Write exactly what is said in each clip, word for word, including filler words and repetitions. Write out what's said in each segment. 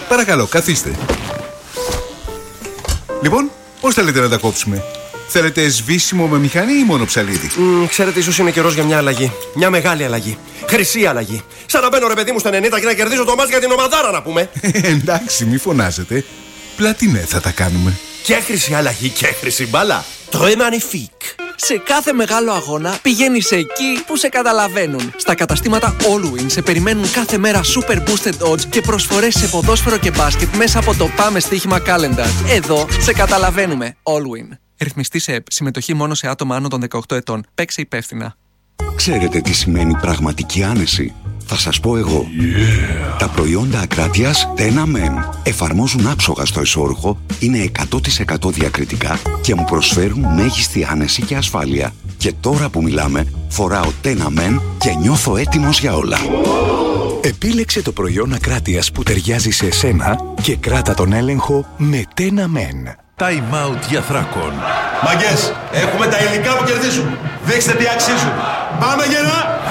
Παρακαλώ, καθίστε. Λοιπόν, πώς θέλετε να τα κόψουμε? Θέλετε σβήσιμο με μηχανή ή μόνο ψαλίδι? Mm, ξέρετε, ίσως είναι καιρός για μια αλλαγή. Μια μεγάλη αλλαγή. Χρυσή αλλαγή. Σαν να μπαίνω, ρε παιδί μου, στα ενενήντα και να κερδίζω το μάτς για την ομαδάρα, να πούμε. Εντάξει, μη φωνάζετε. Πλατινέ θα τα κάνουμε. Και χρυσή αλλαγή και χρυσή μπάλα. Très magnifique. Σε κάθε μεγάλο αγώνα πηγαίνεις εκεί που σε καταλαβαίνουν. Στα καταστήματα Allwyn σε περιμένουν κάθε μέρα super boosted odds και προσφορές σε ποδόσφαιρο και μπάσκετ μέσα από το Πάμε Στοίχημα Calendar. Εδώ σε καταλαβαίνουμε. Allwyn. Ρυθμιστή σε ΕΠ. Συμμετοχή μόνο σε άτομα άνω των δεκαοκτώ ετών. Παίξε υπεύθυνα. Ξέρετε τι σημαίνει πραγματική άνεση? Θα σας πω εγώ. Yeah. Τα προϊόντα Ακράτειας Τένα Men εφαρμόζουν άψογα στο εσώρουχο, είναι εκατό τοις εκατό διακριτικά και μου προσφέρουν μέγιστη άνεση και ασφάλεια. Και τώρα που μιλάμε, φοράω Τένα Men και νιώθω έτοιμος για όλα. Επίλεξε το προϊόν Ακράτειας που ταιριάζει σε εσένα και κράτα τον έλεγχο με Τένα Men. Time out για Θράκον. Μαγκές, έχουμε τα υλικά που κερδίζουν. Δείξτε τι αξίζουν. Πάμε γερά!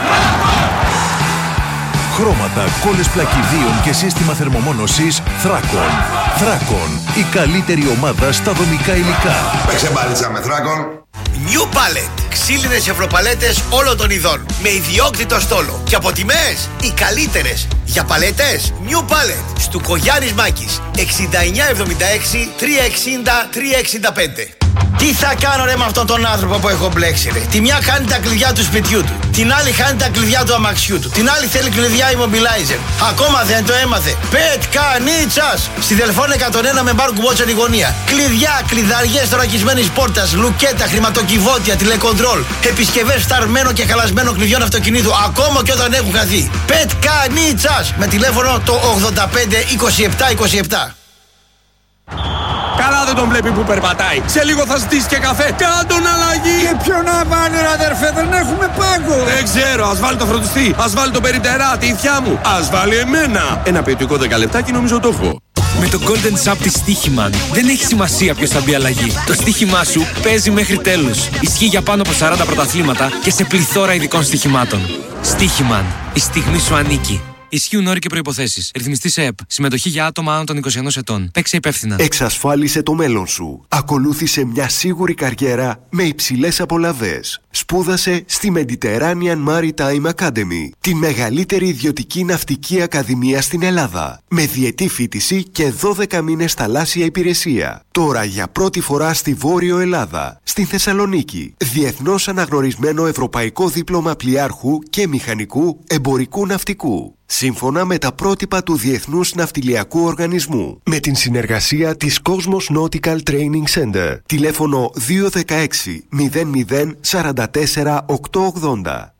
Χρώματα, κόλλες πλακιδίων και σύστημα θερμομόνωσης Θράκον. Θράκον, η καλύτερη ομάδα στα δομικά υλικά. Παίξε μπάλιτσα με Θράκον. New Pallet. Ξύλινες ευρωπαλέτες όλων των ειδών. Με ιδιόκτητο στόλο. Και από τιμές οι καλύτερες. Για παλέτες New Pallet. Στουκογιάννης Μάκης. εξήντα εννιά εβδομήντα έξι τριακόσια εξήντα τριακόσια εξήντα πέντε. Τι θα κάνω ρε με αυτόν τον άνθρωπο που έχω μπλέξει ρε? Τη μια χάνει τα κλειδιά του σπιτιού του. Την άλλη χάνει τα κλειδιά του αμαξιού του. Την άλλη θέλει κλειδιά immobilizer. Ακόμα δεν το έμαθε. Πετκανίτσας! Στη Δελφών εκατόν ένα με μπάρ κουμπότσερ η γωνία. Κλειδιά, κλειδαριές θωρακισμένης πόρτας, λουκέτα, χρηματοκιβώτια, τηλεκοντρόλ. Επισκευές φθαρμένο και χαλασμένο κλειδιών αυτοκινήτου. Ακόμα και όταν έχουν χαθεί. Πετκανίτσας! Με τηλέφωνο το ογδόντα πέντε είκοσι επτά είκοσι επτά. Καλά δεν τον βλέπει που περπατάει. Σε λίγο θα ζητήσει και καφέ. Κάν' τον αλλαγή. Και ποιον να βάλει ρε αδερφέ, δεν έχουμε πάγκο. Δεν ξέρω, ας βάλει το φροντιστή. Ας βάλει το περιπτερά, τη ηθιά μου. Ας βάλει εμένα. Ένα ποιοτικό δέκα λεπτάκι νομίζω το έχω. Με το Golden Sub της Stoiximan δεν έχει σημασία ποιος θα μπει αλλαγή. Το στοίχημά σου παίζει μέχρι τέλους. Ισχύει για πάνω από σαράντα πρωταθλήματα και σε πληθώρα ειδικών στοιχημάτων. Stoiximan. Η στιγμή σου ανήκει. Ισχύουν όροι και προϋποθέσεις. Ρυθμιστή σε ΕΠ. Συμμετοχή για άτομα άνω των είκοσι ενός ετών. Παίξε υπεύθυνα. Εξασφάλισε το μέλλον σου. Ακολούθησε μια σίγουρη καριέρα με υψηλές απολαβές. Σπούδασε στη Mediterranean Maritime Academy, τη μεγαλύτερη ιδιωτική ναυτική ακαδημία στην Ελλάδα. Με διετή φοιτηση και δώδεκα μήνες θαλάσσια υπηρεσία. Τώρα για πρώτη φορά στη Βόρειο Ελλάδα, στην Θεσσαλονίκη. Διεθνώς αναγνωρισμένο ευρωπαϊκό δίπλωμα πλοιάρχου και μηχανικού εμπορικού ναυτικού. Σύμφωνα με τα πρότυπα του Διεθνούς Ναυτιλιακού Οργανισμού. Με την συνεργασία της Cosmos Nautical Training Center. Τηλέφωνο δύο ένα έξι μηδέν μηδέν τέσσερα τέσσερα οκτώ ογδόντα.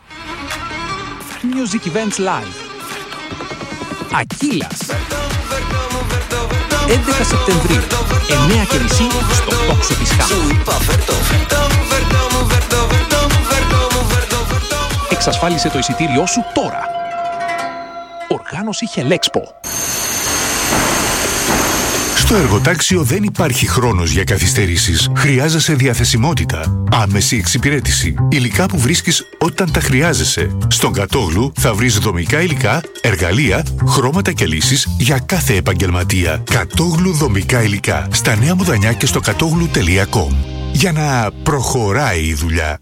Music Events Live. Ακύλας. έντεκα Σεπτεμβρίου, εννιά και μισή στο τόξο της Χάμ. Εξασφάλισε το εισιτήριό σου τώρα. Οργάνωση Χελέξπο. Στο εργοτάξιο δεν υπάρχει χρόνος για καθυστερήσεις. Χρειάζεσαι διαθεσιμότητα, άμεση εξυπηρέτηση, υλικά που βρίσκεις όταν τα χρειάζεσαι. Στον Κατόγλου θα βρεις δομικά υλικά, εργαλεία, χρώματα και λύσεις για κάθε επαγγελματία. Κατόγλου δομικά υλικά. Στα Νέα Μουδανιά και στο κατόγλου τελεία κομ. Για να προχωράει η δουλειά.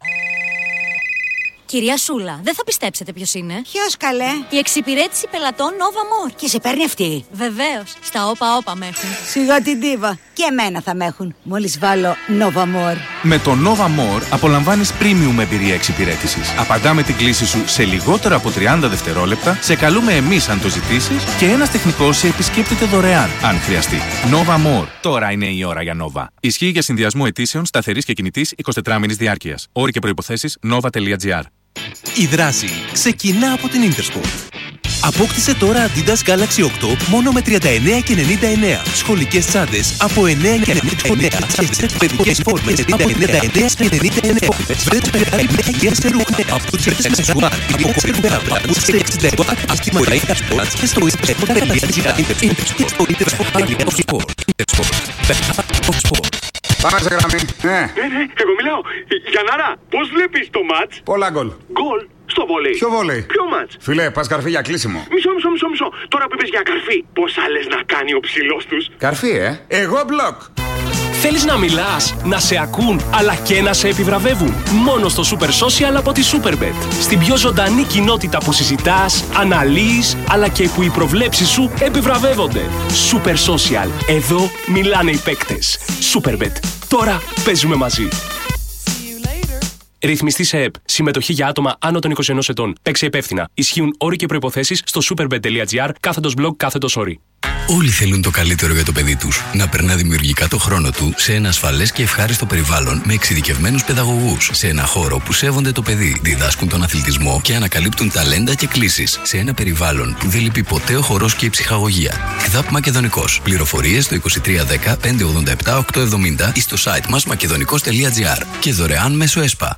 Κυρία Σούλα, δεν θα πιστέψετε ποιος είναι. Ποιος καλέ? Η εξυπηρέτηση πελατών Nova More. Και σε παίρνει αυτή? Βεβαίως. Στα όπα όπα με έχουν. Σιγά την τίβα. Και εμένα θα με έχουν. Μόλις βάλω Nova More. Με το Nova More απολαμβάνεις premium εμπειρία εξυπηρέτησης. Απαντάμε την κλήση σου σε λιγότερο από τριάντα δευτερόλεπτα, σε καλούμε εμείς αν το ζητήσεις και ένας τεχνικός σε επισκέπτεται δωρεάν αν χρειαστεί. Nova More. Τώρα είναι η ώρα για Nova. Ισχύει για συνδυασμό αιτήσεων σταθερής και κινητής εικοσιτετράμηνης διάρκειας. Όροι και προϋποθέσεις nova.gr. Η δράση ξεκινά από την Intersport. Απόκτησε τώρα Adidas Galaxy οκτώ μόνο με τριάντα εννέα και ενενήντα εννέα. Σχολικές τσάντες από εννέα και ενενήντα εννέα. Και παιδικές φόρμες από τριάντα εννέα και ενενήντα εννέα. Βρες μεγάλη μέγεια σε ρούχα από τους τρεις με σουάν. Από ξερουβέρα από τους εξήντα επτά. Αυτή μορφή Intersport και στο Intersport. Intersport. Intersport. Πάμε σε γραμμή. Ναι. Ναι, ναι, εγώ μιλάω. Γιαννάρα, πώς βλέπεις το μάτς? Πολλά γκολ. Γκολ. Στο βολέι. Ποιο βολέι? Ποιο μάτς? Φίλε, πας καρφί για κλείσιμο. Μισό, μισό, μισό, μισό. Τώρα που είπες για καρφί, πόσα λες να κάνει ο ψηλός τους? Καρφί, ε. Εγώ μπλοκ. Θέλεις να μιλάς, να σε ακούν, αλλά και να σε επιβραβεύουν? Μόνο στο Super Social από τη Superbet. Στην πιο ζωντανή κοινότητα που συζητάς, αναλύεις, αλλά και που οι προβλέψεις σου επιβραβεύονται. Super Social. Εδώ μιλάνε οι παίκτες. Superbet. Τώρα παίζουμε μαζί. Ρυθμιστή σε ΕΠ. Συμμετοχή για άτομα άνω των είκοσι ενός ετών. Παίξε υπεύθυνα. Ισχύουν όροι και προϋποθέσεις στο superbet.gr κάθετος blog κάθετος όροι. Όλοι θέλουν το καλύτερο για το παιδί τους. Να περνά δημιουργικά το χρόνο του σε ένα ασφαλές και ευχάριστο περιβάλλον με εξειδικευμένους παιδαγωγούς. Σε ένα χώρο που σέβονται το παιδί, διδάσκουν τον αθλητισμό και ανακαλύπτουν ταλέντα και κλίσεις. Σε ένα περιβάλλον που δεν λείπει ποτέ ο χορός και η ψυχαγωγία. ΚΔΑΠ Μακεδονικός. Πληροφορίες στο είκοσι τρία δέκα πεντακόσια ογδόντα επτά οκτακόσια εβδομήντα ή στο site μας μακεδονικός τελεία τζι άρ και δωρεάν μέσω ΕΣΠΑ.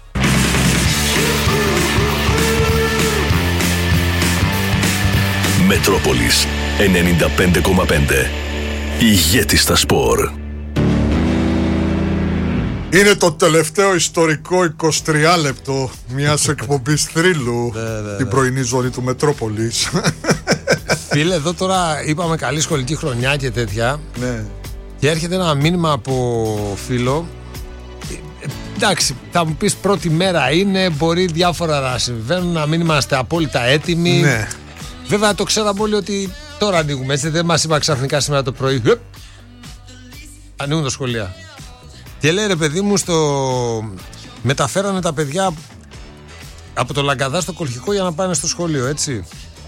Μετρόπολης ενενήντα πέντε κόμμα πέντε. Ηγέτη στα σπορ. Είναι το τελευταίο ιστορικό εικοσιτρία λεπτό μιας εκπομπής θρύλου την πρωινή ζώνη του Μετρόπολης. Φίλε, εδώ τώρα είπαμε καλή σχολική χρονιά και τέτοια. Ναι. Και έρχεται ένα μήνυμα από φίλο. Εντάξει, θα μου πεις πρώτη μέρα είναι, μπορεί διάφορα να συμβαίνουν, να μην είμαστε απόλυτα έτοιμοι. Ναι. Βέβαια το ξέραμε όλοι ότι τώρα ανοίγουμε, έτσι, δεν μας είπα ξαφνικά σήμερα το πρωί. Ανοίγουν τα σχολεία. Και λέει ρε παιδί μου, στο... μεταφέρανε τα παιδιά από το Λαγκαδά στο Κολχικό για να πάνε στο σχολείο, έτσι.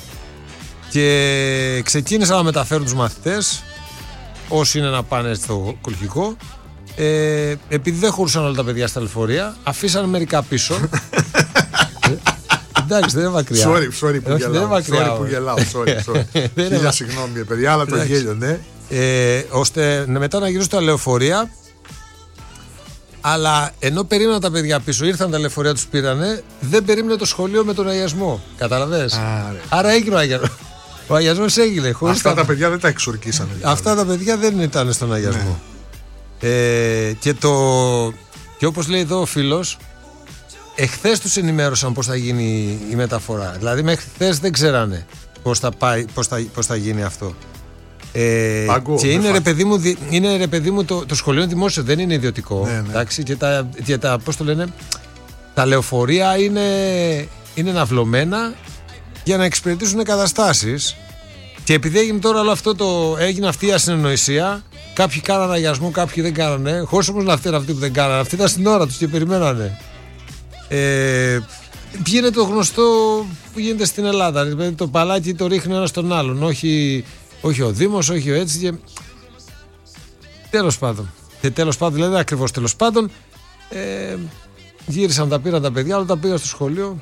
Και ξεκίνησαν να μεταφέρουν τους μαθητές, όσοι είναι να πάνε στο Κολχικό. Ε, επειδή δεν χωρούσαν όλα τα παιδιά στα λεωφορεία, αφήσαν μερικά πίσω. Εντάξει, δεν είναι μακριά. Sorry, sorry που γελάω. Sorry που γελάω. Sorry, sorry. Χίλια συγγνώμη, παιδιά, αλλά το γέλιο, ναι. Ε, ώστε μετά να γυρίσουν τα λεωφορεία. Αλλά ενώ περίμεναν τα παιδιά πίσω, ήρθαν τα λεωφορεία, τους πήρανε, δεν περίμενε το σχολείο με τον αγιασμό. Καταλαβες. Άρα έγινε ο αγιασμός. Ο αγιασμός έγινε. Αυτά τα... τα παιδιά δεν τα εξορκίσανε. Δηλαδή. Αυτά τα παιδιά δεν ήταν στον αγιασμό. Ναι. Ε, και, το... και όπως λέει εδώ ο φίλος, εχθές τους ενημέρωσαν πώς θα γίνει η μεταφορά. Δηλαδή μέχρι χθες δεν ξέρανε πώς θα, πάει, πώς θα, πώς θα γίνει αυτό. Ε, Παγκό, και είναι ρε, παιδί μου, είναι ρε παιδί μου το, το σχολείο δημόσιο, δεν είναι ιδιωτικό. Ναι, ναι. Εντάξει, και τα, και τα, πώς το λένε, τα λεωφορεία είναι, είναι ναυλωμένα για να εξυπηρετήσουν καταστάσεις. Και επειδή έγινε τώρα όλο αυτό το, έγινε αυτή η ασυνονοησία, κάποιοι κάνανε αγιασμό, κάποιοι δεν κάνανε. Χωρίς όμως να φταίνουν αυτοί που δεν κάνανε. Αυτοί ήταν στην ώρα τους και περιμένανε. Ε, γίνεται το γνωστό που γίνεται στην Ελλάδα. Δηλαδή το παλάκι το ρίχνει ο ένας τον άλλον. Όχι, όχι ο Δήμος, όχι ο έτσι. Και... τέλος πάντων. Και τέλος πάντων, δηλαδή ακριβώς τέλος πάντων. Ε, γύρισαν, τα πήραν τα παιδιά, όλα τα πήγαν στο σχολείο.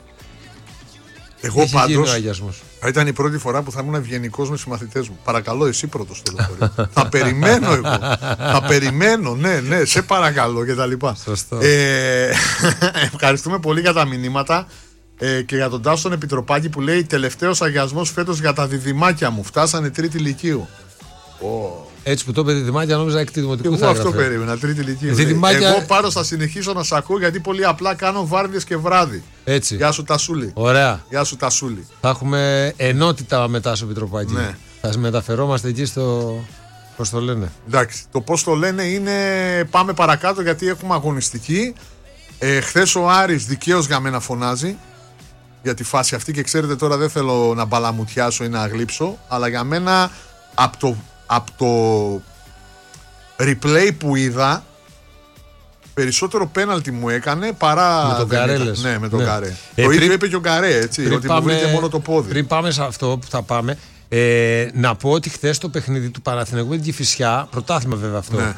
Εγώ πάντως θα ήταν η πρώτη φορά που θα ήμουν ευγενικός με τους μαθητές μου. Παρακαλώ, εσύ πρώτος στο λεωφορείο. Θα περιμένω εγώ. Θα περιμένω, ναι, ναι, σε παρακαλώ και τα λοιπά. Σωστό. Ε, ευχαριστούμε πολύ για τα μηνύματα ε, και για τον Τάσο Επιτροπάκη που λέει τελευταίος αγιασμός φέτος για τα διδυμάκια μου. Φτάσανε τρίτη λυκείου. Oh. Έτσι που το είπε διδυμάκια, νόμιζα έκτη δημοτικού. Εγώ αυτό περίμενα, τρίτη λυκείου. Διδυμάκια... Εγώ πάντως θα συνεχίσω να σ' ακούω γιατί πολύ απλά κάνω βάρδιες και βράδυ. Έτσι. Γεια σου Τασούλη. Ωραία. Γεια σου Τασούλη. Θα έχουμε ενότητα μετά στο Επιτροπάκι. Ναι. Θα μεταφερόμαστε εκεί στο. Πώς το λένε. Εντάξει. Το πώς το λένε είναι. Πάμε παρακάτω γιατί έχουμε αγωνιστική. Ε, χθες ο Άρης δικαίως για μένα φωνάζει για τη φάση αυτή και ξέρετε τώρα δεν θέλω να μπαλαμουτιάσω ή να γλύψω, αλλά για μένα από το. Από το replay που είδα περισσότερο πέναλτι μου έκανε παρά με τον Καρέ λες. Ναι, με τον ναι. Καρέ. Ε, το πριν, ίδιο είπε και ο Καρέ, έτσι, ότι πάμε, μου βρήκε μόνο το πόδι. Πριν πάμε σε αυτό που θα πάμε, ε, να πω ότι χθες το παιχνίδι του Παναθηναϊκού με την Κηφισιά, πρωτάθλημα βέβαια αυτό, ναι.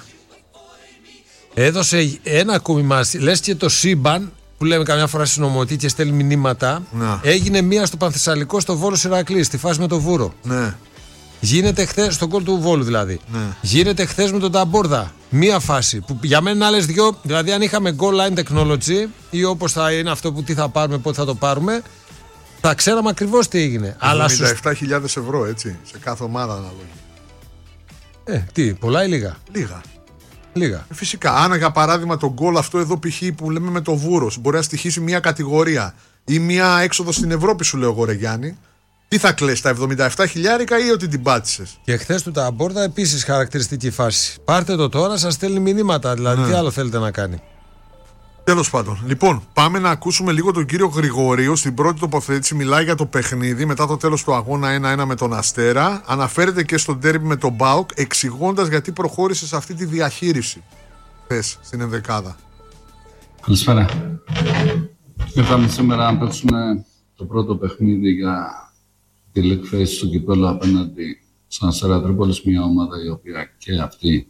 έδωσε ένα ακόμη μας, λες και το σύμπαν που λέμε καμιά φορά συνομωτή και στέλνει μηνύματα, ναι. έγινε μία στο Πανθεσσαλικό στο Βόλο Ηρακλή, στη φάση με το Βούρο. Ναι. Γίνεται χθες, στον γκολ του Βόλου δηλαδή. Ναι. Γίνεται χθες με τον Ταμπόρδα. Μία φάση που για μένα είναι άλλες δυο. Δηλαδή, αν είχαμε goal line technology ή όπως θα είναι αυτό που τι θα πάρουμε, πότε θα το πάρουμε, θα ξέραμε ακριβώς τι έγινε. εβδομήντα επτά χιλιάδες ευρώ, έτσι, σε κάθε ομάδα αναλογή. Ε, τι, πολλά ή λίγα. Λίγα. Λίγα. Ε, φυσικά. Αν για παράδειγμα το γκολ αυτό εδώ π.χ. που λέμε με το Βούρο μπορεί να στοιχήσει μία κατηγορία ή μια έξοδο στην Ευρώπη, σου λέω εγώ, ρε Γιάννη. Τι θα κλαις, τα εβδομήντα επτά χιλιάρικα ή ότι την πάτησες? Και χθες του τα Αμπόρτα επίσης χαρακτηριστική φάση. Πάρτε το τώρα, σας στέλνει μηνύματα. Δηλαδή, ναι. Τι άλλο θέλετε να κάνει. Τέλος πάντων. Λοιπόν, πάμε να ακούσουμε λίγο τον κύριο Γρηγορίου. Στην πρώτη τοποθέτηση μιλάει για το παιχνίδι μετά το τέλος του αγώνα ένα ένα με τον Αστέρα. Αναφέρεται και στο ντέρμπι με τον Μπάουκ, εξηγώντας γιατί προχώρησε σε αυτή τη διαχείριση χθες στην ενδεκάδα. Καλησπέρα. Ήρθαμε σήμερα να παίξουμε το πρώτο παιχνίδι για τη League Phase στο κυπέλλο απέναντι στον Αστέρα Τρίπολης, μια ομάδα η οποία και αυτή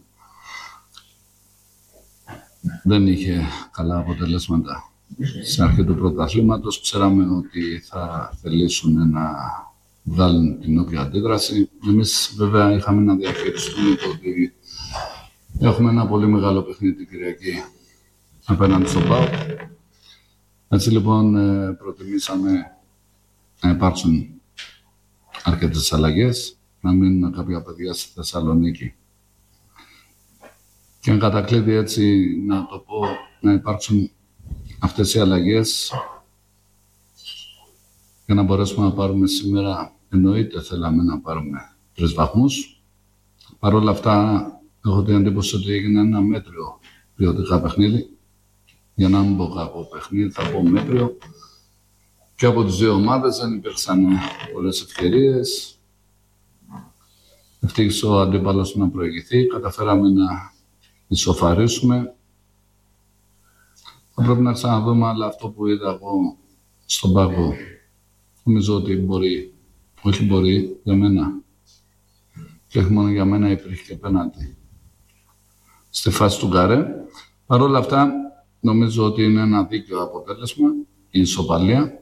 δεν είχε καλά αποτελέσματα στην αρχή του πρωταθλήματος. Ξέραμε ότι θα θελήσουν να βγάλουν την όποια αντίδραση. Εμείς βέβαια είχαμε να διαχειριστούμε το ότι έχουμε ένα πολύ μεγάλο παιχνίδι την Κυριακή απέναντι στον ΠΑΟΚ. Έτσι λοιπόν προτιμήσαμε να υπάρξουν αρκετές αλλαγές, να μείνουν κάποια παιδιά στη Θεσσαλονίκη. Και αν κατακλείδει έτσι, να το πω, να υπάρξουν αυτές οι αλλαγές για να μπορέσουμε να πάρουμε σήμερα, εννοείται θέλαμε να πάρουμε τρεις βαθμούς. Παρ' όλα αυτά, έχω την εντύπωση ότι έγινε ένα μέτριο ποιοτικά παιχνίδι. Για να μην πω κακό παιχνίδι, θα πω μέτριο. Και από τις δύο ομάδες δεν υπήρξαν πολλές ευκαιρίες. Ευτύχησε ο αντίπαλος να προηγηθεί, καταφέραμε να ισοφαρίσουμε. Θα πρέπει να ξαναδούμε, αλλά αυτό που είδα εγώ στον πάγκο, νομίζω ότι μπορεί, όχι μπορεί, για μένα. Και όχι μόνο για μένα, υπήρχε και πέναντι στη φάση του Γκαρέ. Παρ' όλα αυτά, νομίζω ότι είναι ένα δίκαιο αποτέλεσμα, η ισοπαλία.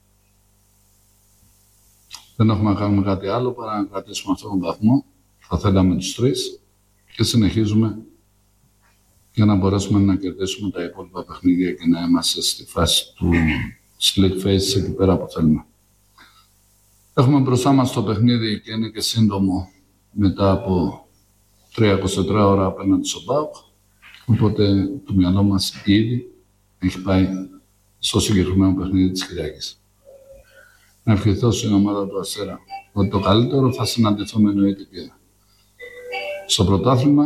Δεν έχουμε να κάνουμε κάτι άλλο παρά να κρατήσουμε αυτόν τον βαθμό. Θα θέλαμε τους τρεις και συνεχίζουμε για να μπορέσουμε να κερδίσουμε τα υπόλοιπα παιχνίδια και να είμαστε στη φάση του League Phase εκεί πέρα που θέλουμε. Έχουμε μπροστά μας το παιχνίδι και είναι και σύντομο μετά από τρία με είκοσι τέσσερις ώρα απέναντι στον ΠΑΟΚ. Οπότε το μυαλό μας ήδη έχει πάει στο συγκεκριμένο παιχνίδι της Κυριακής. Να ευχηθώ στην ομάδα του Αστέρα ότι το καλύτερο θα συναντηθούμε, εννοείται, και στο πρωτάθλημα.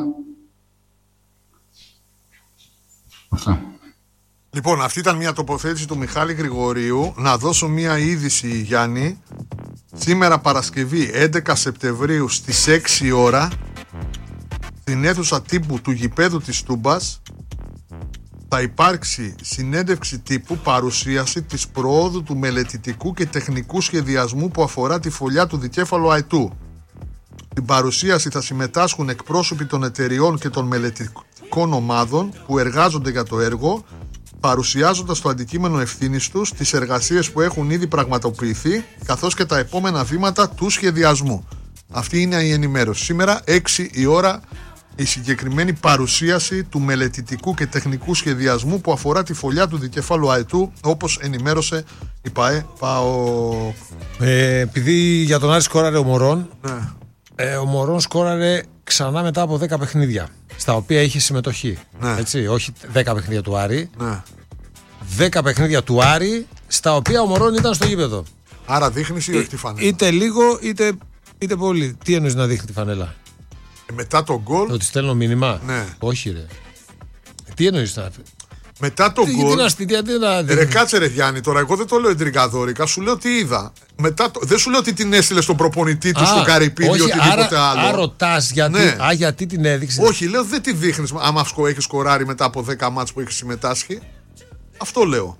Αυτά. Λοιπόν, αυτή ήταν μια τοποθέτηση του Μιχάλη Γρηγορίου. Να δώσω μια είδηση, Γιάννη. Σήμερα Παρασκευή έντεκα Σεπτεμβρίου στις έξι ώρα στην αίθουσα τύπου του γηπέδου της Τούμπας θα υπάρξει συνέντευξη τύπου, παρουσίαση της προόδου του μελετητικού και τεχνικού σχεδιασμού που αφορά τη φωλιά του δικέφαλου αετού. Στην παρουσίαση θα συμμετάσχουν εκπρόσωποι των εταιριών και των μελετητικών ομάδων που εργάζονται για το έργο, παρουσιάζοντας το αντικείμενο ευθύνης τους, τις εργασίες που έχουν ήδη πραγματοποιηθεί, καθώς και τα επόμενα βήματα του σχεδιασμού. Αυτή είναι η ενημέρωση. Σήμερα, έξι η ώρα, η συγκεκριμένη παρουσίαση του μελετητικού και τεχνικού σχεδιασμού που αφορά τη φωλιά του δικεφάλου αετού, όπως ενημέρωσε η ΠΑΕ ΠΑΟ. Ε, επειδή για τον Άρη σκόραρε ο Μωρόν, ναι. ε, ο Μωρόν σκόραρε ξανά μετά από δέκα παιχνίδια, στα οποία είχε συμμετοχή. Ναι. Έτσι, όχι δέκα παιχνίδια του Άρη. Ναι. δέκα παιχνίδια του Άρη, στα οποία ο Μωρόν ήταν στο γήπεδο. Άρα δείχνεις ή όχι τη φανέλα? Είτε λίγο, είτε, είτε πολύ. Τι εννοείς να δείχνει τη φανέλα? Ε, μετά τον γκολ. Ότι στέλνω μήνυμα. Ναι. Όχι, ρε. Τι εννοείς να. Μετά τον γκολ. Τι Ρε κάτσε, ρε Γιάννη, τώρα εγώ δεν το λέω εντρικαδόρικα, σου λέω τι είδα. Μετά το... Δεν σου λέω ότι την έστειλε στον προπονητή του, στο Καρυπίδη ή οτιδήποτε άλλο. Α, ρωτάς γιατί, ναι. α, γιατί την έδειξε. Όχι, λέω δεν τη δείχνεις άμα έχει σκοράρει μετά από δέκα μάτς που έχει συμμετάσχει. Αυτό λέω.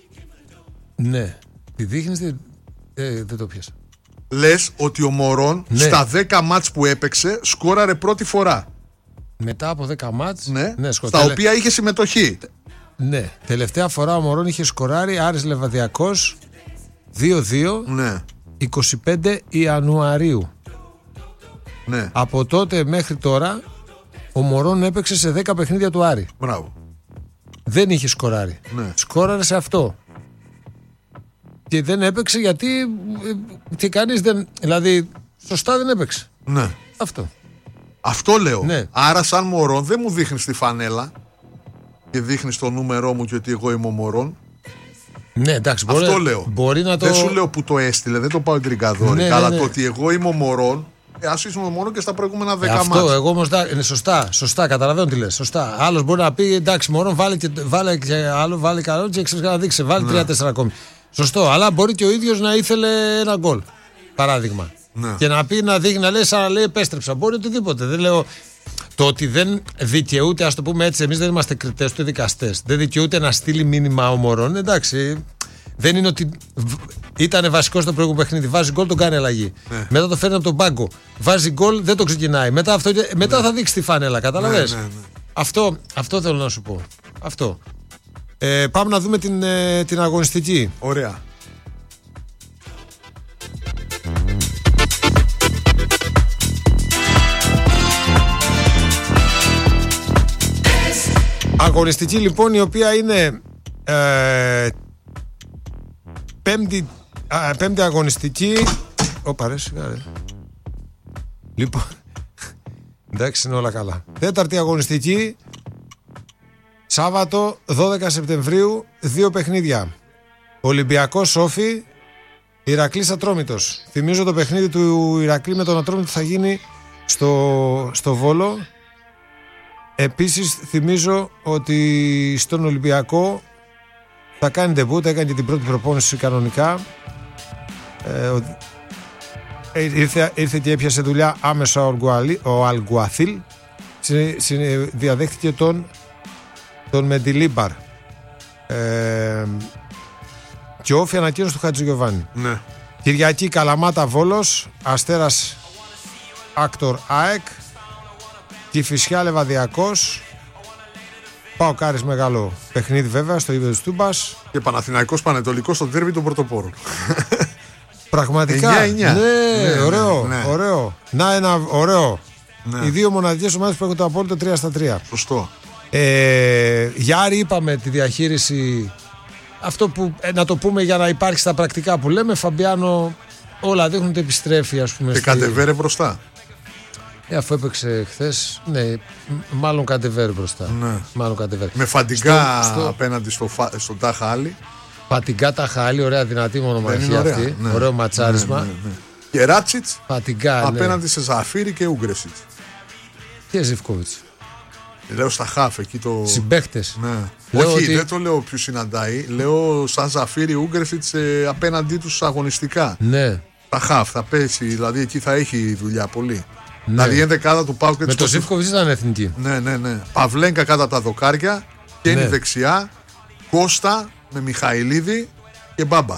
Ναι. Τη δείχνεις, δεν, ε, δεν το πιάσα. Λες ότι ο Μωρόν, ναι, στα δέκα μάτς που έπαιξε σκόραρε πρώτη φορά. Μετά από δέκα μάτς, ναι, ναι, στα τελε... οποία είχε συμμετοχή. Ναι, τελευταία φορά ο Μωρόν είχε σκοράρει Άρης Λεβαδιακός δύο δύο, ναι, είκοσι πέντε Ιανουαρίου. Ναι. Από τότε μέχρι τώρα ο Μωρόν έπαιξε σε δέκα παιχνίδια του Άρη. Μπράβο. Δεν είχε σκοράρει. Ναι. Σκόραρε σε αυτό. Και δεν έπαιξε γιατί τι κανείς δεν. Δηλαδή, σωστά δεν έπαιξε. Ναι. Αυτό. Αυτό λέω. Ναι. Άρα, σαν Μωρόν, δεν μου δείχνεις τη φανέλα και δείχνεις το νούμερό μου και ότι εγώ είμαι ο Μωρόν. Ναι, εντάξει, μπορεί, αυτό λέω. Μπορεί να το... Δεν σου λέω που το έστειλε, δεν το πάω τριγκαδόρι. Ναι, αλλά ναι, ναι. το ότι εγώ είμαι ο Μωρόν, ε, ας ήσουν ο Μωρόν και στα προηγούμενα δέκα αυτό, μάτς. εγώ όμως είναι σωστά, σωστά, καταλαβαίνω τι λες. Σωστά. Άλλος μπορεί να πει εντάξει, Μωρόν, βάλε και, βάλε και άλλο, βάλε καλό και ξέρεις να δείξει, βάλε τρία τέσσερα ακόμη. Σωστό, αλλά μπορεί και ο ίδιος να ήθελε ένα γκολ. Παράδειγμα. Ναι. Και να πει να δείχνει, να λέει σαν να λέει επέστρεψα. Μπορεί οτιδήποτε. Δεν λέω. Το ότι δεν δικαιούται, ας το πούμε έτσι, εμείς δεν είμαστε κριτές ούτε δικαστές. Δεν δικαιούται να στείλει μήνυμα ο Μωρόν. Εντάξει. Δεν είναι ότι ήταν βασικό στο προηγούμενο παιχνίδι. Βάζει γκολ, τον κάνει αλλαγή. Ναι. Μετά το φέρνει από τον πάγκο. Βάζει γκολ, δεν το ξεκινάει. Μετά, αυτό, μετά ναι. θα δείξει τη φανέλα. Κατάλαβες. Ναι, ναι, ναι. Αυτό, αυτό θέλω να σου πω. Αυτό. Ε, πάμε να δούμε την, ε, την αγωνιστική. Ωραία. Αγωνιστική λοιπόν, η οποία είναι ε, πέμπτη, α, πέμπτη αγωνιστική. Ωπα ρε σιγά ρε. Λοιπόν, εντάξει, είναι όλα καλά. Τέταρτη αγωνιστική, Σάββατο δώδεκα Σεπτεμβρίου, δύο παιχνίδια. Ολυμπιακός Σόφι, Ηρακλής Ατρόμητος. Θυμίζω το παιχνίδι του Ηρακλή με τον Ατρόμητο θα γίνει στο, στο Βόλο. Επίσης θυμίζω ότι στον Ολυμπιακό θα κάνει ντεμπούτ, έκανε και την πρώτη προπόνηση κανονικά. Ε, ήρθε, ήρθε και έπιασε δουλειά άμεσα ο Αλγκουαθίλ. Διαδέχτηκε τον, τον Μεντιλίμπαρ. Ε, και όφη ανακοίνωση του Χατζηγιοβάνη. Ναι. Κυριακή Καλαμάτα Βόλος, Αστέρας Άκτορ ΑΕΚ, Κηφισιά Λεβαδιακός, Πάο Κάρις μεγάλο παιχνίδι βέβαια στο γήπεδο της Τούμπας. Και Παναθηναϊκός Πανετολικός στο ντέρμπι των Πρωτοπόρων. Πραγματικά. εννιά εννιά. Ναι, ναι, ωραίο, ναι. ωραίο. Να ένα ωραίο. Ναι. Οι δύο μοναδικές ομάδες που έχουν το απόλυτο τρία στα τρία. Σωστό. Ε, για Άρη είπαμε τη διαχείριση. Αυτό που ε, να το πούμε για να υπάρχει στα πρακτικά που λέμε, Φαμπιάνο, όλα δείχνουν ότι επιστρέφει, ας πούμε. Και στη... κατεβέρε μπροστά. Ε, αφού έπαιξε χθες, ναι, μάλλον κατεβέρε μπροστά. Ναι. Μάλλον κατεβέρε. Με Φαντιγκά στο, στο... απέναντι στο, στο Τάχα Άλλη. Φαντιγκά Τάχα Άλλη, ωραία δυνατή μονομαχία αυτή. Ναι. Ωραίο ματσάρισμα. Ναι, ναι, ναι. Και Ράτσιτς απέναντι ναι. σε Ζαφίρι και Ούγκρεσιτς. Και Ζιβκόβιτς. Λέω στα χάφ εκεί το. Συμπαίχτες. Ναι. Όχι, ότι... δεν το λέω ποιου συναντάει. Λέω σαν Ζαφίρι Ούγκρεσιτς ε, απέναντί τους αγωνιστικά. Ναι. Τα χάφ θα πέσει, δηλαδή εκεί θα έχει δουλειά πολύ. Ναι. Δηλαδή η ενδεκάδα του Πάου και με το Ζιβκόβιτς ήταν εθνική. Ναι, ναι, ναι. Παυλένκα κάτω από τα δοκάρια. Και είναι ναι. δεξιά. Κώστα με Μιχαηλίδη και Μπάμπα.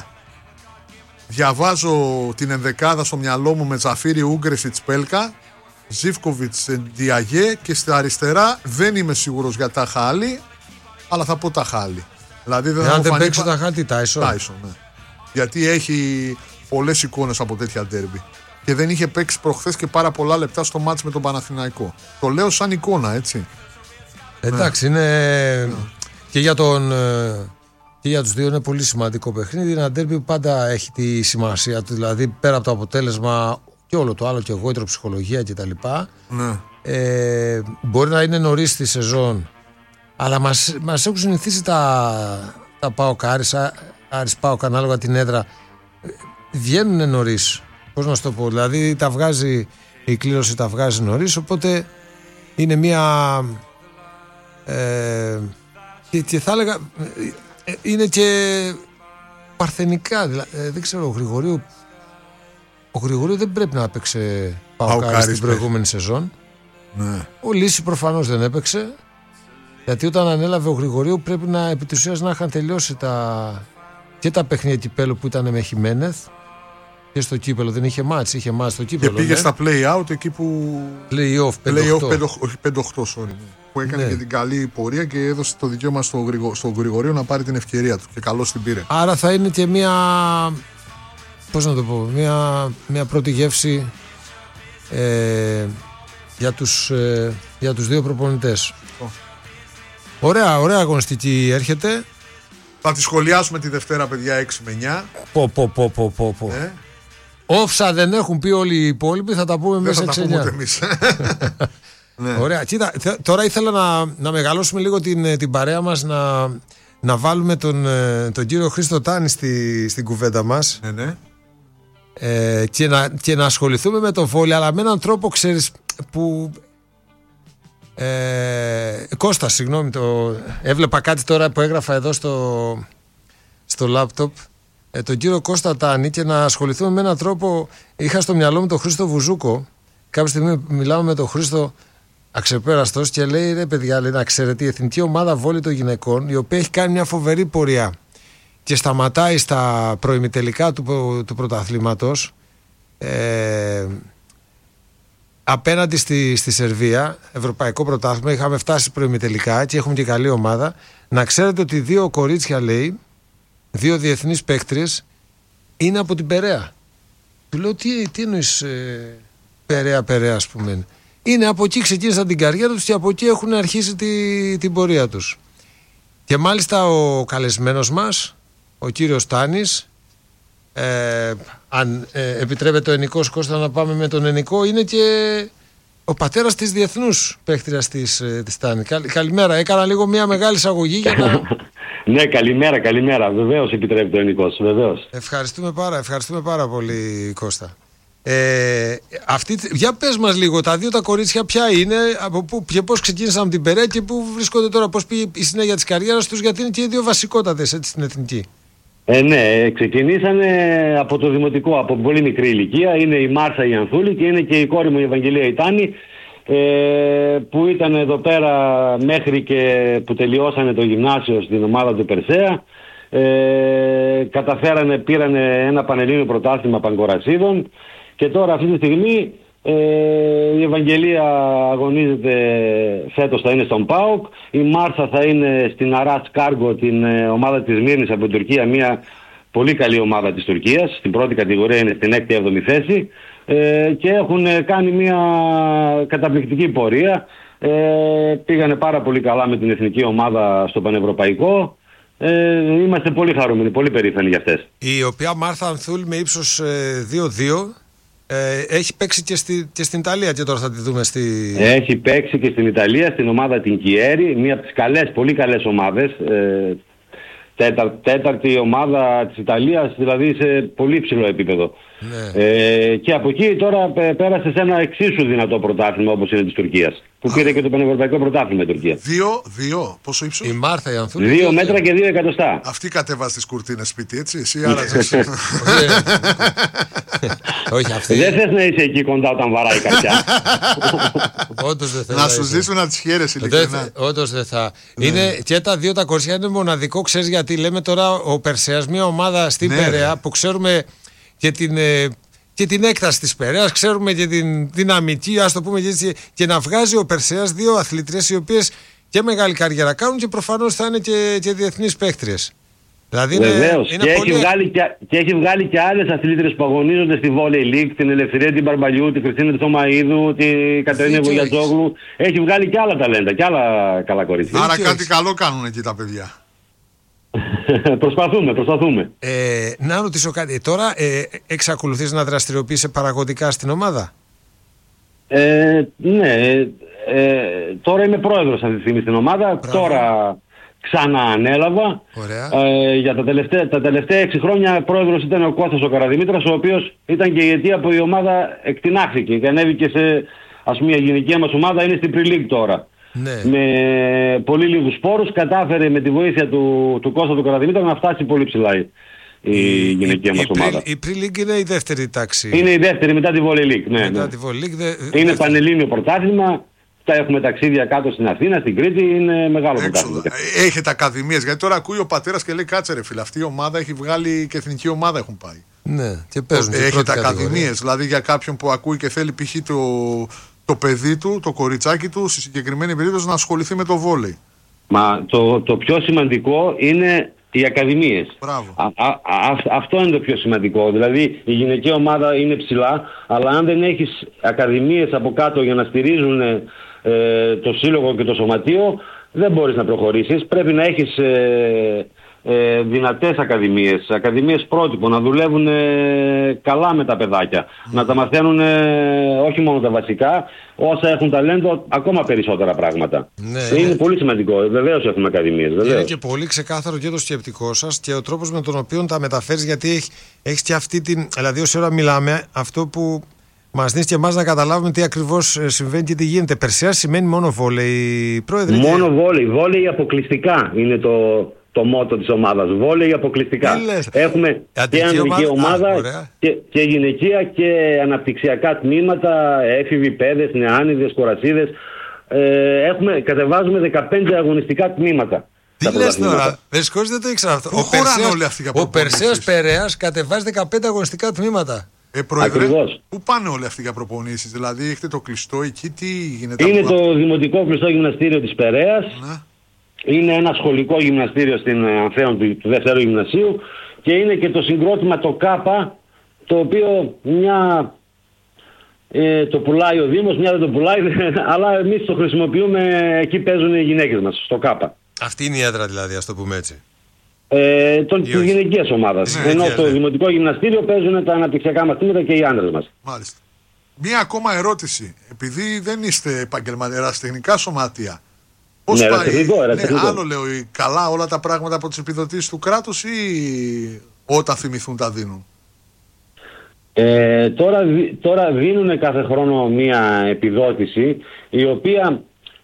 Διαβάζω την ενδεκάδα στο μυαλό μου με Ζαφίρι Ούγκρεσιτς Πέλκα, Ζίβκοβιτς Διαγέ και στα αριστερά δεν είμαι σίγουρος για τα Χάλι, αλλά θα πω τα Χάλι. Δηλαδή δεν Εάν θα δεν παίξει τα Χάλι, Τάισον. Τάισον, ναι. Γιατί έχει πολλές εικόνες από τέτοια ντέρμπι. Και δεν είχε παίξει προχθές και πάρα πολλά λεπτά στο μάτς με τον Παναθηναϊκό. Το λέω σαν εικόνα, έτσι. Εντάξει, ναι. είναι. Ναι. Και για τον. Και για τους δύο είναι πολύ σημαντικό παιχνίδι. Είναι ένα ντέρμπι που πάντα έχει τη σημασία του. Δηλαδή πέρα από το αποτέλεσμα και όλο το άλλο και εγώιτρο, ψυχολογία κτλ. Ναι. Ε, μπορεί να είναι νωρίς στη σεζόν, αλλά μας, μας έχουν συνηθίσει τα, τα ΠΑΟΚ Άρης, Άρης ΠΑΟΚ ανάλογα την έδρα. Βγαίνουν νωρίς. Πώς να σου το πω. Δηλαδή τα βγάζει, η κλήρωση τα βγάζει νωρίς. Οπότε είναι μια. Ε, και, και θα έλεγα. Είναι και παρθενικά, δηλαδή, δεν ξέρω, ο Γρηγορίου ο Γρηγορίου δεν πρέπει να έπαιξε Παοκάρι στην προηγούμενη σεζόν. Ναι. Ο Λύση προφανώς δεν έπαιξε, γιατί όταν ανέλαβε ο Γρηγορίου πρέπει να επί της ουσίας να είχαν τελειώσει τα, και τα παιχνίδια κυπέλλου που ήταν με Χιμένεθ και στο κύπελλο δεν είχε μάτς, είχε μάτς στο κύπελλο. Και πήγε ναι. στα play-out εκεί που... Play-off πέντε οκτώ, sorry. Που έκανε ναι. και την καλή πορεία και έδωσε το δικαίωμα στο, Γρηγο, στο Γρηγορείο να πάρει την ευκαιρία του και καλώς την πήρε. Άρα θα είναι και μια, πώς να το πω, μια, μια πρώτη γεύση ε, για, τους, ε, για τους δύο προπονητές. Oh. Ωραία, ωραία αγωνιστική έρχεται. Θα τη σχολιάσουμε τη Δευτέρα, παιδιά, έξι με εννιά. Πω, πω, πω, πω, πω, πω. Ε? Όφσα δεν έχουν πει όλοι οι υπόλοιποι, θα τα πούμε δεν μέσα θα έξι τα πούμε εννιά. ούτε εμείς. Ναι. Ωραία. Κοίτα, τώρα ήθελα να, να μεγαλώσουμε λίγο την, την παρέα μας, να, να βάλουμε τον, τον κύριο Χρήστο Τάνη στη, στην κουβέντα μας. Ναι, ναι. Ε, και, να, και να ασχοληθούμε με το βόλεϊ, αλλά με έναν τρόπο, ξέρεις, που... Ε, Κώστα, συγγνώμη, το, έβλεπα κάτι τώρα που έγραφα εδώ στο, στο λάπτοπ, ε, τον κύριο Κώστα Τάνη, και να ασχοληθούμε με έναν τρόπο. Είχα στο μυαλό μου τον Χρήστο Βουζούκο. Κάποια στιγμή μιλάμε με τον Χρήστο, αξεπέραστος, και λέει: ρε παιδιά, λέει, να ξέρετε, η εθνική ομάδα βόλεϊ των γυναικών, η οποία έχει κάνει μια φοβερή πορεία και σταματάει στα προημιτελικά του, του πρωταθλήματος, ε, απέναντι στη, στη Σερβία, ευρωπαϊκό πρωτάθλημα. Είχαμε φτάσει προημιτελικά και έχουμε και καλή ομάδα. Να ξέρετε ότι δύο κορίτσια, λέει, δύο διεθνείς παίκτριες, είναι από την Περαία. Του λέω: τι, τι εννοείς, ε, Περαία, Περαία, ας πούμε. Είναι από εκεί, ξεκίνησαν την καριέρα τους και από εκεί έχουν αρχίσει τη, την πορεία τους. Και μάλιστα ο καλεσμένος μας, ο κύριος Τάνης, ε, αν ε, επιτρέπεται ο Ενικός, Κώστα, να πάμε με τον Ενικό, είναι και ο πατέρας της διεθνούς παίκτριας της, ε, της Τάνη. Καλ, καλημέρα, έκανα λίγο μια μεγάλη εισαγωγή για να... Ναι, καλημέρα, καλημέρα. Βεβαίως επιτρέπεται ο Ενικός, βεβαίως. Ευχαριστούμε πάρα, ευχαριστούμε πάρα πολύ, Κώστα. Ε, αυτή, για πες μας λίγο, τα δύο τα κορίτσια ποια είναι, από πού και πώς ξεκίνησαν από την Περαία και πού βρίσκονται τώρα, πώς πήγε η συνέχεια της καριέρας τους, γιατί είναι και οι δύο βασικότατες, έτσι, στην εθνική. Ε, ναι, ξεκινήσανε από το δημοτικό, από πολύ μικρή ηλικία. Είναι η Μάρσα η Ανθούλη και είναι και η κόρη μου η Ευαγγελία η Τάνη, ε, που ήταν εδώ πέρα μέχρι και που τελειώσανε το γυμνάσιο στην ομάδα του Περσέα. Ε, καταφέρανε, πήρανε ένα πανελλήνιο πρωτάθλημα πανκορασίδων. Και τώρα αυτή τη στιγμή ε, η Ευαγγελία αγωνίζεται, φέτος θα είναι στον ΠΑΟΚ. Η Μάρσα θα είναι στην Αράτς Κάργο, την ε, ομάδα της Μύρνης από την Τουρκία, μια πολύ καλή ομάδα της Τουρκίας. Στην πρώτη κατηγορία είναι στην έκτη έβδομη θέση, ε, και έχουν κάνει μια καταπληκτική πορεία. Ε, πήγανε πάρα πολύ καλά με την εθνική ομάδα στο πανευρωπαϊκό. Ε, είμαστε πολύ χαρούμενοι, πολύ περήφανοι για αυτές. Η οποία Μάρθα Ανθούλ με ύψος ε, δύο δύο ε, έχει παίξει και, στη, και στην Ιταλία, και τώρα θα τη δούμε στη... Έχει παίξει και στην Ιταλία, στην ομάδα την Κιέρι, μία από τις καλές, πολύ καλές ομάδες. Ε, τέτα, τέταρτη ομάδα της Ιταλίας, δηλαδή σε πολύ ψηλό επίπεδο. Ναι. Ε, και από εκεί τώρα πέρασε σε ένα εξίσου δυνατό πρωτάθλημα όπως είναι της Τουρκίας, που πήρε και το πανευρωπαϊκό πρωτάθλημα η Τουρκία. Δύο, δύο, πόσο ύψος? Η Μάρθα η Ανθούλη. Δύο μέτρα και δύο εκατοστά. Αυτή κατέβασε τις κουρτίνες σπίτι, έτσι, εσύ άραζες. Όχι, αυτή. Δεν θες να είσαι εκεί κοντά όταν βαράει καρδιά. Όντως δεν θέλω. Να σου ζήσουν να τις χαίρεσαι ειλικρινά. Όντως δεν θα. Είναι και τα δύο τα κορίτσια είναι μοναδικό, ξέρεις γιατί? Λέμε τώρα ο Περσέας, μια ομάδα στην Περαία που ξέρουμε και την, και την έκταση της Περαίας, ξέρουμε και την δυναμική, ας το πούμε, και, και να βγάζει ο Περσέας δύο αθλήτριες οι οποίες και μεγάλη καριέρα κάνουν και προφανώς θα είναι και, και διεθνείς παίκτριες. Δηλαδή βεβαίως. Είναι, και, είναι πολύ... έχει βγάλει και, και έχει βγάλει και άλλες αθλήτριες που αγωνίζονται στη Volley League, την Ελευθερία την Μπαρμπαλιού, την Χριστίνα Θωμαΐδου, την Κατερίνα Βογιατζόγλου. Έχει βγάλει και άλλα ταλέντα και άλλα καλά κορίτσια. Άρα κάτι καλό κάνουν εκεί τα παιδιά. Προσπαθούμε, προσπαθούμε. Ε, να ρωτήσω κάτι. Τώρα ε, εξακολουθείς να δραστηριοποιείσαι παραγωγικά στην ομάδα? Ε, ναι. Ε, τώρα είμαι πρόεδρος αυτή τη στιγμή στην ομάδα. Μπράβο. Τώρα ξαναανέλαβα. Ε, για τα τελευταία, τα τελευταία έξι χρόνια πρόεδρος ήταν ο Κώστας ο Καραδημήτρας, ο οποίος ήταν και η αιτία που η ομάδα εκτινάχθηκε και ανέβηκε σε, ας πούμε, η γυναικεία μας ομάδα είναι στην Pre-League τώρα. Ναι. Με πολύ λίγους πόρους κατάφερε με τη βοήθεια του, του Κώστα του Καραδημήτρα να φτάσει πολύ ψηλά η, η γυναικεία η, μας η, ομάδα. Η Pre-League είναι η δεύτερη τάξη. Είναι η δεύτερη μετά τη Volley League. Ναι, μετά ναι. τη Volley League, δε, είναι δεύτερη. Πανελλήνιο πρωτάθλημα. Τα έχουμε ταξίδια κάτω στην Αθήνα, στην Κρήτη, είναι μεγάλο πρωτάθλημα. Έχετε ακαδημίες, γιατί τώρα ακούει ο πατέρας και λέει κάτσε ρε φίλε, αυτή η ομάδα έχει βγάλει και εθνική ομάδα έχουν πάει. Ναι, και παίζουν. Έχετε ακαδημίες, δηλαδή για κάποιον που ακούει και θέλει π.χ. το, το παιδί του, το κοριτσάκι του, στη συγκεκριμένη περίπτωση να ασχοληθεί με το βόλεϊ. Μα το, το πιο σημαντικό είναι οι ακαδημίες. Α, α, α, αυτό είναι το πιο σημαντικό. Δηλαδή η γυναικεία ομάδα είναι ψηλά, αλλά αν δεν έχεις ακαδημίες από κάτω για να στηρίζουν ε, το σύλλογο και το σωματείο, δεν μπορείς να προχωρήσεις. Πρέπει να έχεις ε, ε, δυνατές ακαδημίες, ακαδημίες πρότυπο, να δουλεύουν ε, καλά με τα παιδάκια, mm. να τα μαθαίνουν ε, όχι μόνο τα βασικά, όσα έχουν ταλέντο, ακόμα περισσότερα πράγματα. Ναι, είναι, είναι πολύ σημαντικό. Βεβαίως έχουμε ακαδημίες. Βεβαίως. Είναι και πολύ ξεκάθαρο και το σκεπτικό σας και ο τρόπος με τον οποίο τα μεταφέρεις, γιατί έχει, έχεις και αυτή την. Δηλαδή, όση ώρα μιλάμε, αυτό που μας δίνει και εμάς να καταλάβουμε τι ακριβώς συμβαίνει και τι γίνεται. Περσέας σημαίνει μόνο βόλεϊ, πρόεδρε. Μόνο βόλεϊ. Βόλεϊ αποκλειστικά είναι το, το μότο της ομάδας. Βόλεϊ αποκλειστικά. Έχουμε και ανδρική ομάδα, Α, και, και γυναικεία και αναπτυξιακά τμήματα, έφηβοι, παιδες, νεάνιδες, κορασίδες. Ε, έχουμε, κατεβάζουμε δεκαπέντε αγωνιστικά τμήματα. Τι λες τώρα, δυστυχώς δεν το ήξερα αυτό. Πού χωράνε όλοι αυτοί οι Ο Περσέας Περέας κατεβάζει δεκαπέντε αγωνιστικά τμήματα. Ε, πρόεδρε, πού πάνε όλοι αυτοί για προπονήσεις, δηλαδή έχετε το κλειστό εκεί, τι γίνεται? Είναι το Δημοτικό Κλειστό Γυμναστήριο της Περέας, ναι. Είναι ένα σχολικό γυμναστήριο στην Ανθέων του, του δεύτερου γυμνασίου και είναι και το συγκρότημα το ΚΑΠΑ, το οποίο μια ε, το πουλάει ο Δήμος, μια δεν το πουλάει, αλλά εμείς το χρησιμοποιούμε, εκεί παίζουν οι γυναίκες μας, στο ΚΑΠΑ. Αυτή είναι η έδρα δηλαδή, ας το πούμε έτσι. Ε, της γυναικείας ομάδας. Ναι, ενώ ναι, το ναι. Δημοτικό Γυμναστήριο παίζουν τα αναπτυξιακά μαθήματα και οι άντρες μας. Μάλιστα. Μία ακόμα ερώτηση. Επειδή δεν είστε επαγγελματίες, ερασιτεχνικά σωματεία. Πώς ναι, πάει, ερασιτεχνικό, ερασιτεχνικό. Ναι, άλλο λέω, καλά όλα τα πράγματα από τις επιδοτήσεις του κράτους ή όταν θυμηθούν τα δίνουν? Ε, τώρα, τώρα δίνουν κάθε χρόνο μία επιδότηση η οποία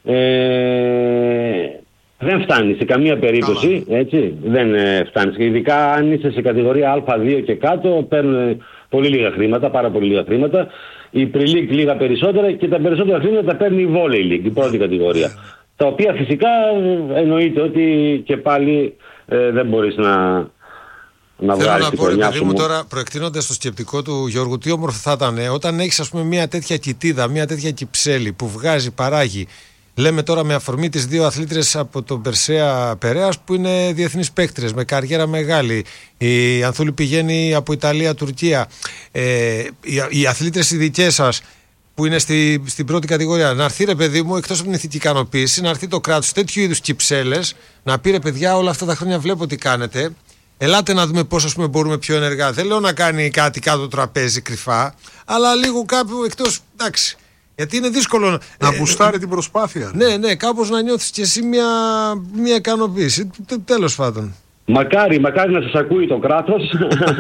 ε, δεν φτάνει σε καμία περίπτωση, καλά. Έτσι, δεν ε, φτάνει. Και ειδικά αν είσαι σε κατηγορία Α δύο και κάτω, παίρνουν πολύ λίγα χρήματα, πάρα πολύ λίγα χρήματα. Η Pre-League λίγα περισσότερα και τα περισσότερα χρήματα τα παίρνει η Volley League, η πρώτη κατηγορία. Yeah. Τα οποία φυσικά εννοείται ότι και πάλι ε, δεν μπορείς να, να βγάλεις τη χρονιά σου. Θέλω να πω, παιδί μου, τώρα προεκτείνοντας το σκεπτικό του Γιώργου, τι όμορφο θα ήταν ε, όταν έχεις, ας πούμε, μια τέτοια κοιτίδα, μια τέτοια κυψέλη που βγάζει, παράγει. Λέμε τώρα με αφορμή τις δύο αθλήτρες από τον Περσέα Περέας που είναι διεθνείς παίκτρες με καριέρα μεγάλη. Η Ανθούλη πηγαίνει από Ιταλία, Τουρκία. Ε, οι, οι αθλήτρες οι δικές σας που είναι στη, στην πρώτη κατηγορία, να έρθει ρε παιδί μου, εκτός από την ηθική ικανοποίηση, να έρθει το κράτος τέτοιου είδους κυψέλες, να πει ρε παιδιά, όλα αυτά τα χρόνια βλέπω τι κάνετε. Ελάτε να δούμε πώς, ας πούμε, μπορούμε πιο ενεργά. Δεν λέω να κάνει κάτι κάτω το τραπέζι κρυφά, αλλά λίγο κάπου εκτός. Εντάξει. Γιατί είναι δύσκολο να ε, μπουστάρει ε, την προσπάθεια. Ναι, ναι, κάπως να νιώθεις και εσύ μια, μια ικανοποίηση. Τέλος πάντων. Μακάρι, μακάρι να σας ακούει το κράτος.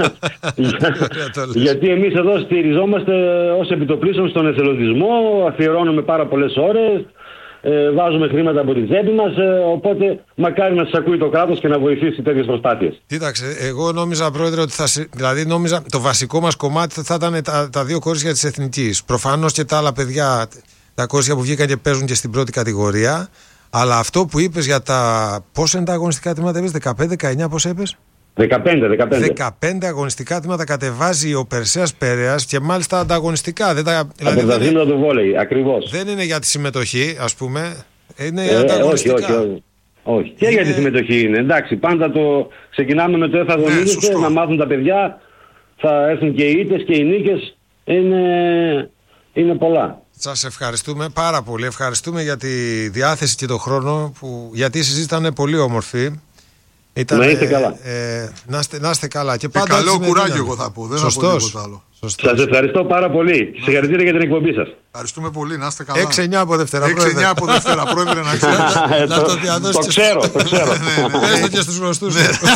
Γιατί εμείς εδώ στηριζόμαστε ως επιτοπλίστων στον εθελοντισμό, αφιερώνουμε πάρα πολλές ώρες, ε, βάζουμε χρήματα από την τσέπη μας, ε, οπότε μακάρι να σας ακούει το κράτος και να βοηθήσει τέτοιες προσπάθειες. Κοίταξε, εγώ νόμιζα, πρόεδρε, ότι θα, δηλαδή νόμιζα το βασικό μας κομμάτι θα ήταν τα, τα δύο κορίτσια της Εθνικής. Προφανώς και τα άλλα παιδιά, τα κορίτσια που βγήκαν και παίζουν και στην πρώτη κατηγορία. Αλλά αυτό που είπες για τα. Πόσα είναι τα αγωνιστικά τμήματα, είπες, δεκαπέντε δεκαεννιά, πώς είπες? δεκαπέντε, δεκαπέντε. δεκαπέντε αγωνιστικά τμήματα κατεβάζει ο Περσέας Περέας και μάλιστα ανταγωνιστικά. Δεν τα, δηλαδή από τα δίνω του βόλεϊ, ακριβώς. Δεν είναι για τη συμμετοχή, ας πούμε. Είναι ε, ανταγωνιστικά. Όχι, όχι, όχι. όχι. Και είναι... για τη συμμετοχή είναι. Εντάξει, πάντα το ξεκινάμε με το εφαγωνίζεται, ναι, να μάθουν τα παιδιά. Θα έρθουν και οι ήττες και οι νίκες. Είναι, είναι πολλά. Σας ευχαριστούμε πάρα πολύ. Ευχαριστούμε για τη διάθεση και τον χρόνο που, γιατί η συζήτηση ήταν πολύ όμορφη. Ήταν, να είστε καλά. Ε, να, είστε, να είστε καλά. Και, και πάντα καλό κουράγιο, εγώ θα πω. Δεν Σωστός. θα πω τίποτα άλλο. Σωστός. Σας ευχαριστώ πάρα πολύ. Συγχαρητήρια για την εκπομπή σας. Ευχαριστούμε πολύ. Να είστε καλά. έξι εννιά από Δευτέρα. έξι εννιά από Δευτέρα, πρόεδρε, να ξέρετε. Να το διαδώσεις. Το ξέρω, το ξέρω. Πες το και στους γνωστούς.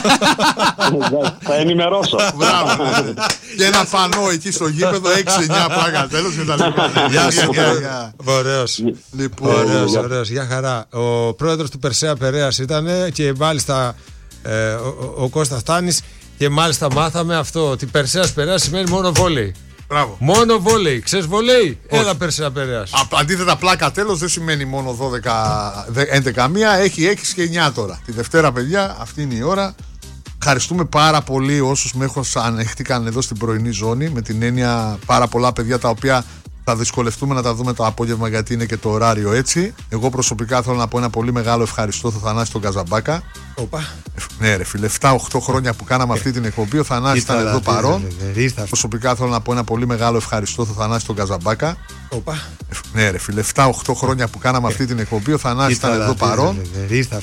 Θα ενημερώσω. Μπράβο. Και ένα φανό εκεί στο γήπεδο, έξι εννιά πράγμα. Τέλος και τα λοιπά. Γεια σου. Ωραίος. Ωραίος. Γεια χαρά. Ο πρόεδρος του Περσέα Περέας ήταν και μάλιστα ο Κώστας Τάνης. Και μάλιστα μάθαμε αυτό, ότι Περσέας Περέας σημαίνει μόνο βόλεϊ. Μπράβο. Μόνο βόλεϊ. Ξέρεις βόλεϊ? Έλα Περσέα Περέας. Αντίθετα, πλάκα τέλος δεν σημαίνει μόνο δώδεκα, έντεκα, μία, έχει έξι και εννιά τώρα. Τη Δευτέρα, παιδιά, αυτή είναι η ώρα. Ευχαριστούμε πάρα πολύ όσους με έχουν ανεχτήκαν εδώ στην πρωινή ζώνη. Με την έννοια πάρα πολλά παιδιά τα οποία θα δυσκολευτούμε να τα δούμε το απόγευμα γιατί είναι και το ωράριο έτσι. Εγώ προσωπικά θέλω να πω ένα πολύ μεγάλο ευχαριστώ στο Θανάση τον Καζαμπάκα. Οπα. Ναι, ρε φίλε, επτά οχτώ χρόνια που κάναμε αυτή την εκπομπή. Ο Θανάσης ήταν εδώ παρόν. Προσωπικά θέλω να πω ένα πολύ μεγάλο ευχαριστώ στο Θανάση τον Καζαμπάκα. Οπα. Ναι, ρε φίλε, επτά οχτώ χρόνια που κάναμε αυτή την εκπομπή. Ο Θανάσης ήταν εδώ παρόν.